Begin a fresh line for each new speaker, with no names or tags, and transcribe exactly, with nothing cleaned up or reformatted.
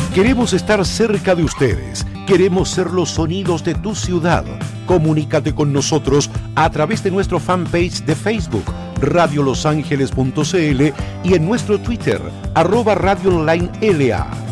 Queremos estar cerca de ustedes. Queremos ser los sonidos de tu ciudad. Comunícate con nosotros a través de nuestro fanpage de Facebook, radio los ángeles punto c l, y en nuestro Twitter, arroba Radio Online L A.